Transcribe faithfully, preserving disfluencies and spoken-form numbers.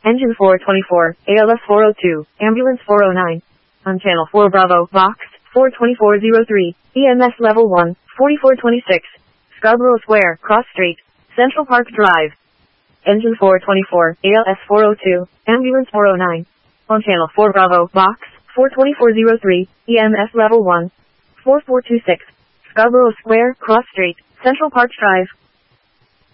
Engine four twenty-four, A L S four oh two, Ambulance four oh nine. On Channel four Bravo, Box, four twenty-four oh three, E M S Level one, forty-four twenty-six. Scarborough Square, Cross Street, Central Park Drive. Engine four twenty-four, A L S four oh two, Ambulance four oh nine. On Channel four Bravo, Box, four twenty-four oh three, E M S Level one, forty-four twenty-six. Scarborough Square, Cross Street, Central Park Drive.